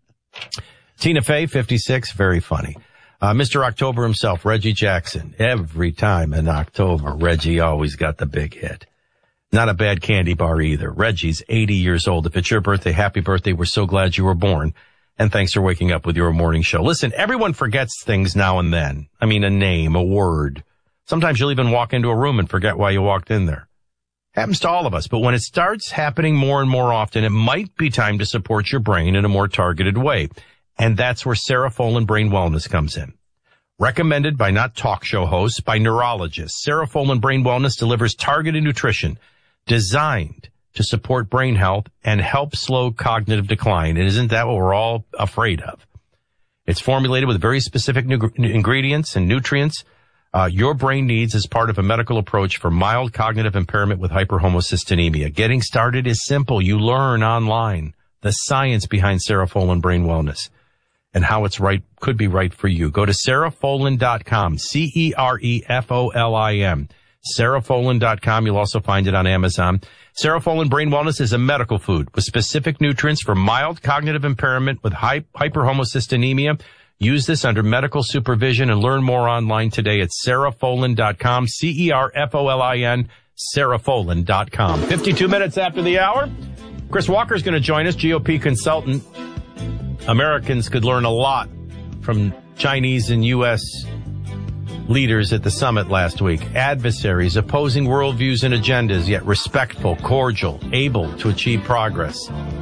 Tina Fey, 56, very funny. Mr. October himself, Reggie Jackson. Every time in October, Reggie always got the big hit. Not a bad candy bar either. Reggie's 80 years old. If it's your birthday, happy birthday. We're so glad you were born. And thanks for waking up with your morning show. Listen, everyone forgets things now and then. I mean, a name, a word. Sometimes you'll even walk into a room and forget why you walked in there. Happens to all of us. But when it starts happening more and more often, it might be time to support your brain in a more targeted way. And that's where Serofolin Brain Wellness comes in. Recommended by not talk show hosts, by neurologists, Serofolin Brain Wellness delivers targeted nutrition designed to support brain health and help slow cognitive decline. And isn't that what we're all afraid of? It's formulated with very specific ingredients and nutrients your brain needs as part of a medical approach for mild cognitive impairment with hyperhomocystinemia. Getting started is simple. You learn online the science behind Serofolin Brain Wellness and how it's right, could be right for you. Go to Serofolin.com, Cerefolin. Serofolin.com. You'll also find it on Amazon. Serofolin Brain Wellness is a medical food with specific nutrients for mild cognitive impairment with hyperhomocystinemia. Use this under medical supervision and learn more online today at Serofolin.com, Cerofolin, Serofolin.com. 52 minutes after the hour. Chris Walker is going to join us, GOP consultant. Americans could learn a lot from Chinese and U.S. leaders at the summit last week. Adversaries, opposing worldviews and agendas, yet respectful, cordial, able to achieve progress.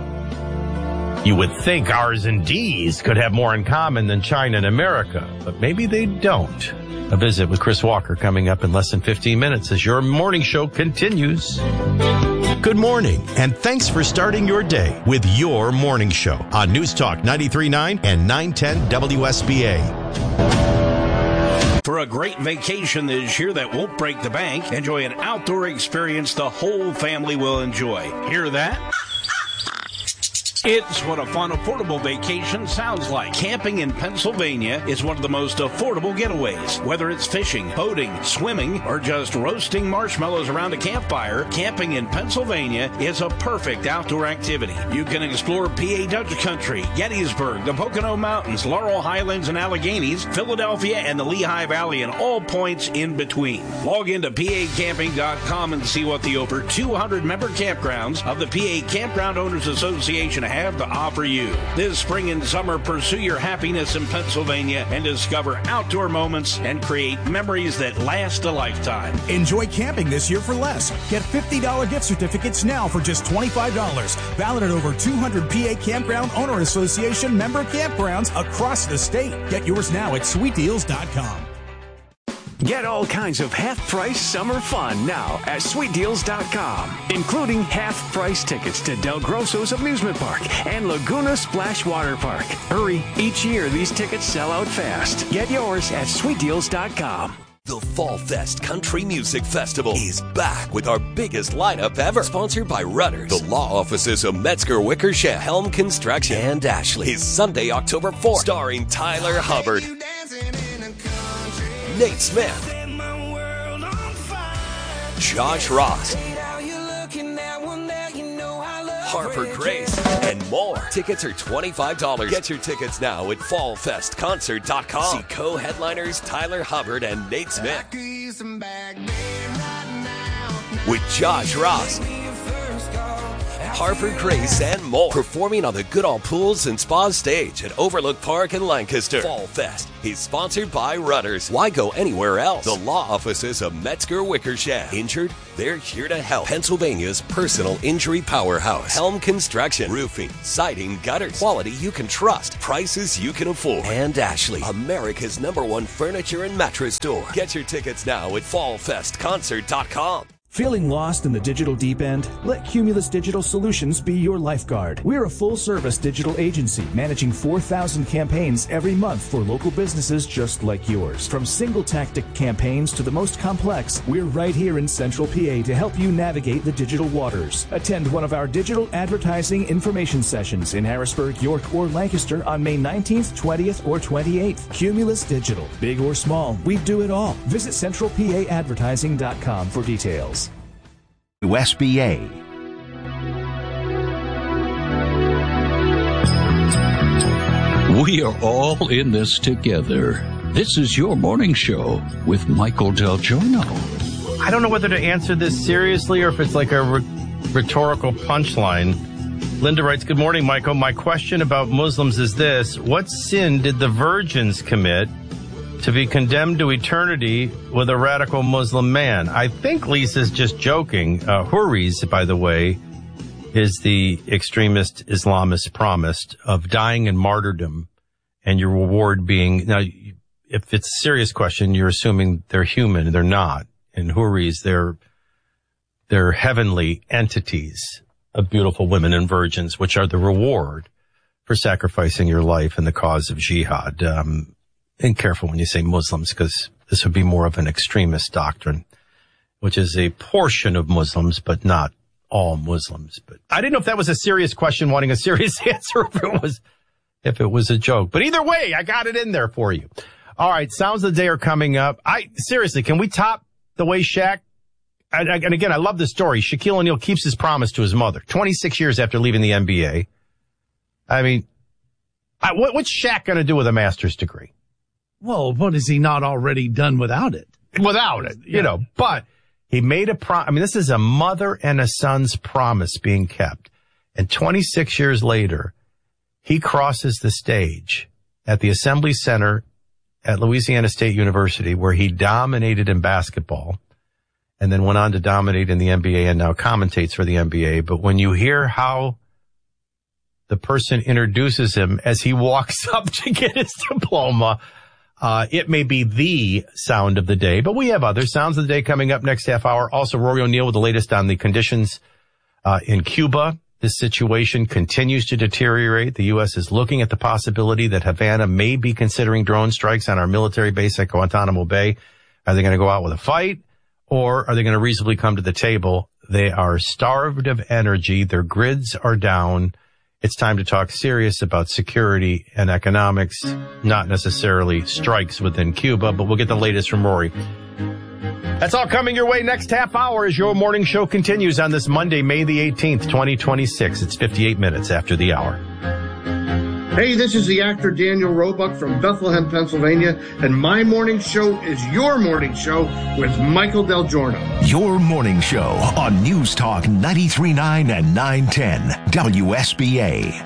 You would think R's and D's could have more in common than China and America, but maybe they don't. A visit with Chris Walker coming up in less than 15 minutes as your morning show continues. Good morning, and thanks for starting your day with your morning show on News Talk 93.9 and 910 WSBA. For a great vacation this year that won't break the bank, enjoy an outdoor experience the whole family will enjoy. Hear that? It's what a fun, affordable vacation sounds like. Camping in Pennsylvania is one of the most affordable getaways. Whether it's fishing, boating, swimming, or just roasting marshmallows around a campfire, camping in Pennsylvania is a perfect outdoor activity. You can explore PA Dutch Country, Gettysburg, the Pocono Mountains, Laurel Highlands and Alleghenies, Philadelphia, and the Lehigh Valley, and all points in between. Log into PAcamping.com and see what the over 200 member campgrounds of the PA Campground Owners Association have to offer you. This spring and summer, pursue your happiness in Pennsylvania and discover outdoor moments and create memories that last a lifetime. Enjoy camping this year for less. Get $50 gift certificates now for just $25. Valid at over 200 PA Campground Owner Association member campgrounds across the state. Get yours now at sweetdeals.com. Get all kinds of half-price summer fun now at sweetdeals.com, including half-price tickets to Del Grosso's Amusement Park and Laguna Splash Water Park. Hurry, each year these tickets sell out fast. Get yours at sweetdeals.com. The Fall Fest Country Music Festival is back with our biggest lineup ever. Sponsored by Rudders, the law offices of Metzger, Wickersham, Helm Construction, and Ashley. Is Sunday, October 4th, starring Tyler Hubbard, Nate Smith, Josh Ross, Harper Grace, and more. Tickets are $25. Get your tickets now at fallfestconcert.com. See co-headliners Tyler Hubbard and Nate Smith. With Josh Ross, Harper Grace, and more. Performing on the Goodall Pools and Spa stage at Overlook Park in Lancaster. Fall Fest is sponsored by Rudders. Why go anywhere else? The law offices of Metzger Wickersham. Injured? They're here to help. Pennsylvania's personal injury powerhouse. Helm Construction. Roofing, siding, gutters. Quality you can trust. Prices you can afford. And Ashley, America's #1 furniture and mattress store. Get your tickets now at fallfestconcert.com. Feeling lost in the digital deep end? Let Cumulus Digital Solutions be your lifeguard. We're a full-service digital agency managing 4,000 campaigns every month for local businesses just like yours. From single-tactic campaigns to the most complex, we're right here in Central PA to help you navigate the digital waters. Attend one of our digital advertising information sessions in Harrisburg, York, or Lancaster on May 19th, 20th, or 28th. Cumulus Digital. Big or small, we do it all. Visit centralpaadvertising.com for details. USBA. We are all in this together. This is your morning show with Michael Del Giorno. I don't know whether to answer this seriously or if it's like a rhetorical punchline. Linda writes, good morning, Michael. My question about Muslims is this. What sin did the virgins commit to be condemned to eternity with a radical Muslim man? I think Lisa's just joking. Houris, by the way, is the extremist Islamist promised of dying in martyrdom and your reward being... Now, if it's a serious question, you're assuming they're human. They're not. And Houris, they're heavenly entities of beautiful women and virgins, which are the reward for sacrificing your life in the cause of jihad. And careful when you say Muslims, because this would be more of an extremist doctrine, which is a portion of Muslims, but not all Muslims. But I didn't know if that was a serious question, wanting a serious answer, if it was a joke. But either way, I got it in there for you. All right, sounds of the day are coming up. Seriously, can we top the way Shaq? And again, I love the story. Shaquille O'Neal keeps his promise to his mother 26 years after leaving the NBA. I mean, what's Shaq going to do with a master's degree? Well, what has he not already done without it? Without it, you know, but he made a this is a mother and a son's promise being kept. And 26 years later, he crosses the stage at the Assembly Center at Louisiana State University, where he dominated in basketball and then went on to dominate in the NBA and now commentates for the NBA. But when you hear how the person introduces him as he walks up to get his diploma, it may be the sound of the day, but we have other sounds of the day coming up next half hour. Also, Rory O'Neill with the latest on the conditions in Cuba. This situation continues to deteriorate. The U.S. is looking at the possibility that Havana may be considering drone strikes on our military base at Guantanamo Bay. Are they going to go out with a fight, or are they going to reasonably come to the table? They are starved of energy. Their grids are down. It's time to talk serious about security and economics, not necessarily strikes within Cuba, but we'll get the latest from Rory. That's all coming your way next half hour as your morning show continues on this Monday, May the 18th, 2026. It's 58 minutes after the hour. Hey, this is the actor Daniel Roebuck from Bethlehem, Pennsylvania, and my morning show is your morning show with Michael Del Giorno. Your morning show on News Talk 93.9 and 910 WSBA.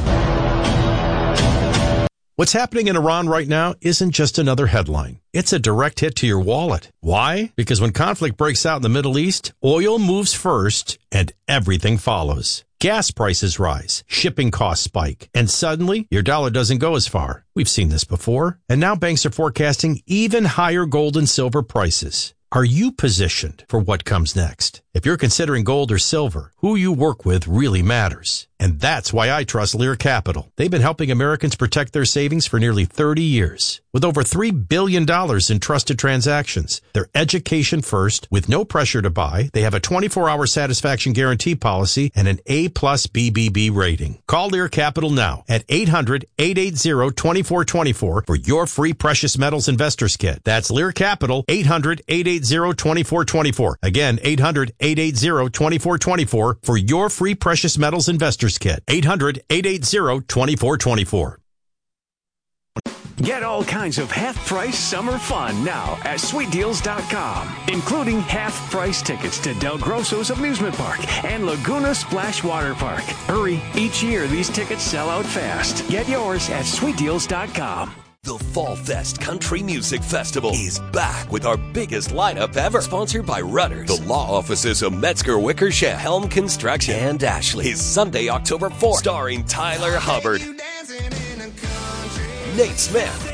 What's happening in Iran right now isn't just another headline. It's a direct hit to your wallet. Why? Because when conflict breaks out in the Middle East, oil moves first and everything follows. Gas prices rise, shipping costs spike, and suddenly your dollar doesn't go as far. We've seen this before. And now banks are forecasting even higher gold and silver prices. Are you positioned for what comes next? If you're considering gold or silver, who you work with really matters. And that's why I trust Lear Capital. They've been helping Americans protect their savings for nearly 30 years. With over $3 billion in trusted transactions, they're education first with no pressure to buy. They have a 24-hour satisfaction guarantee policy and an A+ BBB rating. Call Lear Capital now at 800-880-2424 for your free precious metals investors kit. That's Lear Capital, 800-880-2424. Again, 800-880-2424 for your free precious metals investors kit. 800-880-2424. Get all kinds of half-price summer fun now at SweetDeals.com, including half-price tickets to Del Grosso's Amusement Park and Laguna Splash Water Park. Hurry, each year these tickets sell out fast. Get yours at SweetDeals.com. The Fall Fest Country Music Festival is back with our biggest lineup ever. Sponsored by Rudders, the law offices of Metzger Wickersham, Helm Construction, and Ashley. Is Sunday, October 4th, starring Tyler Hubbard, Nate Smith,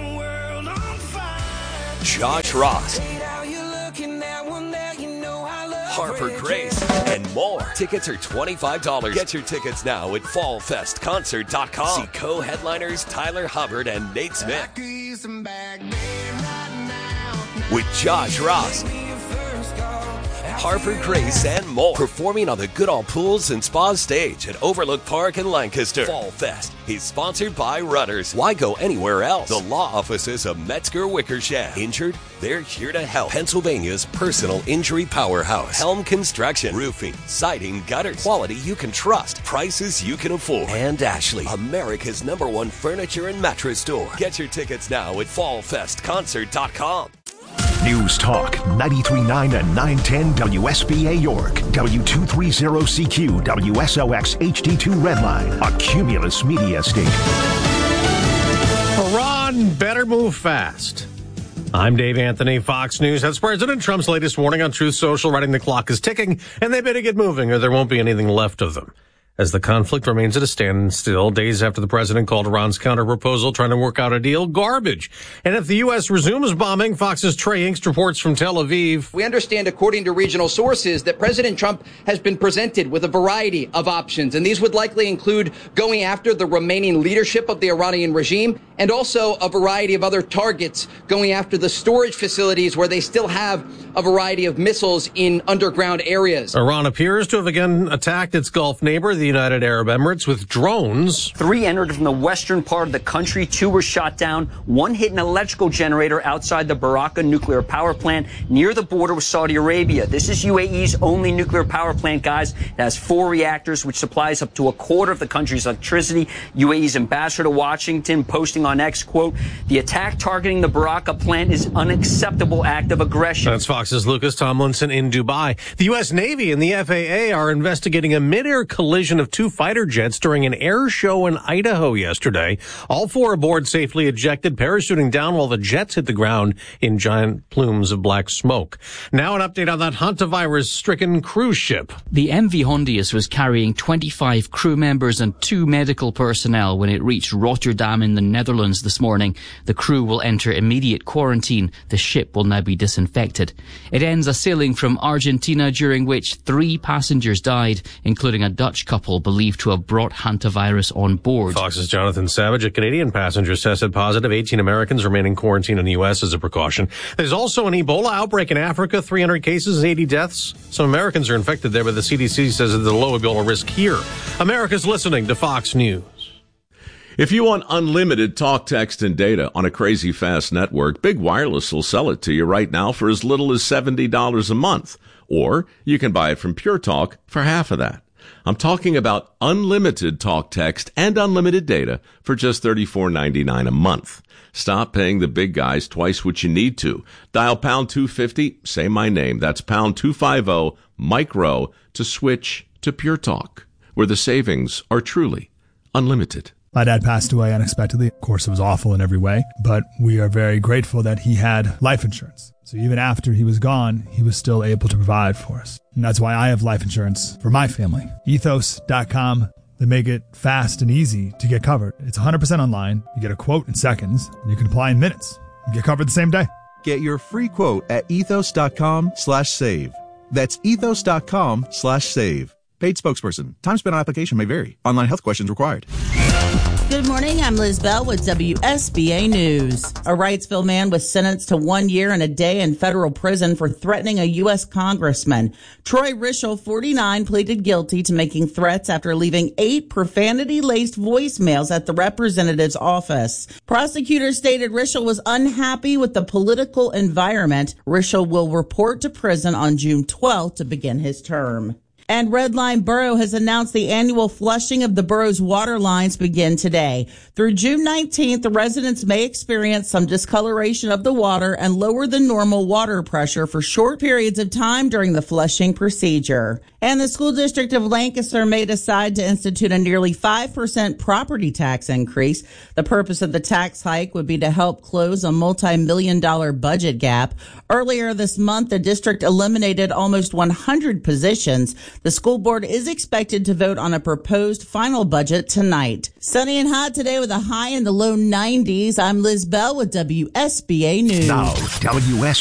Josh Ross, Harper Grace, and more. Tickets are $25. Get your tickets now at fallfestconcert.com. See co-headliners Tyler Hubbard and Nate Smith with Josh Ross, Harper Grace, and more. Performing on the Goodall Pools and Spas stage at Overlook Park in Lancaster. Fall Fest is sponsored by Rudders. Why go anywhere else? The law offices of Metzger Wickersham. Injured? They're here to help. Pennsylvania's personal injury powerhouse. Helm Construction. Roofing, siding, gutters. Quality you can trust. Prices you can afford. And Ashley, America's #1 furniture and mattress store. Get your tickets now at fallfestconcert.com. News Talk 93.9 and 910 WSBA York, W230CQ, WSOX HD2 Redline, a Cumulus Media station. Iran better move fast. I'm Dave Anthony, Fox News. That's President Trump's latest warning on Truth Social, writing the clock is ticking, and they better get moving or there won't be anything left of them. As the conflict remains at a standstill, days after the president called Iran's counter-proposal trying to work out a deal garbage. And if the U.S. resumes bombing, Fox's Trey Inkst reports from Tel Aviv. We understand, according to regional sources, that President Trump has been presented with a variety of options, and these would likely include going after the remaining leadership of the Iranian regime and also a variety of other targets, going after the storage facilities where they still have a variety of missiles in underground areas. Iran appears to have again attacked its Gulf neighbor, the United Arab Emirates, with drones. 3 entered from the western part of the country. 2 were shot down. 1 hit an electrical generator outside the Baraka nuclear power plant near the border with Saudi Arabia. This is UAE's only nuclear power plant, guys. It has 4 reactors, which supplies up to a quarter of the country's electricity. UAE's ambassador to Washington posting on X, quote, "The attack targeting the Baraka plant is unacceptable act of aggression." That's Fox's Lucas Tomlinson in Dubai. The U.S. Navy and the FAA are investigating a mid-air collision of 2 fighter jets during an air show in Idaho yesterday. All 4 aboard safely ejected, parachuting down while the jets hit the ground in giant plumes of black smoke. Now an update on that hantavirus-stricken cruise ship. The MV Hondius was carrying 25 crew members and 2 medical personnel when it reached Rotterdam in the Netherlands this morning. The crew will enter immediate quarantine. The ship will now be disinfected. It ends a sailing from Argentina during which 3 passengers died, including a Dutch couple believed to have brought hantavirus on board. Fox's Jonathan Savage. A Canadian passenger tested positive. 18 Americans remain in quarantine in the U.S. as a precaution. There's also an Ebola outbreak in Africa, 300 cases, 80 deaths. Some Americans are infected there, but the CDC says there's a low Ebola risk here. America's listening to Fox News. If you want unlimited talk, text, and data on a crazy fast network, Big Wireless will sell it to you right now for as little as $70 a month. Or you can buy it from Pure Talk for half of that. I'm talking about unlimited talk, text, and unlimited data for just $34.99 a month. Stop paying the big guys twice what you need to. Dial pound 250, say my name. That's pound 250 micro to switch to Pure Talk, where the savings are truly unlimited. My dad passed away unexpectedly. Of course, it was awful in every way, but we are very grateful that he had life insurance. So even after he was gone, he was still able to provide for us. And that's why I have life insurance for my family. Ethos.com. They make it fast and easy to get covered. It's 100% online. You get a quote in seconds. You can apply in minutes. You get covered the same day. Get your free quote at ethos.com/save. That's ethos.com/save. Paid spokesperson. Time spent on application may vary. Online health questions required. Good morning. I'm Liz Bell with WSBA News. A Wrightsville man was sentenced to 1 year and a day in federal prison for threatening a U.S. congressman. Troy Rischel, 49, pleaded guilty to making threats after leaving 8 profanity-laced voicemails at the representative's office. Prosecutors stated Rischel was unhappy with the political environment. Rischel will report to prison on June 12th to begin his term. And Redline Borough has announced the annual flushing of the borough's water lines begin today. Through June 19th, the residents may experience some discoloration of the water and lower than normal water pressure for short periods of time during the flushing procedure. And the school district of Lancaster may decide to institute a nearly 5% property tax increase. The purpose of the tax hike would be to help close a multi-million-dollar budget gap. Earlier this month, the district eliminated almost 100 positions. The school board is expected to vote on a proposed final budget tonight. Sunny and hot today with a high in the low 90s. I'm Liz Bell with WSBA News. Now, WSBA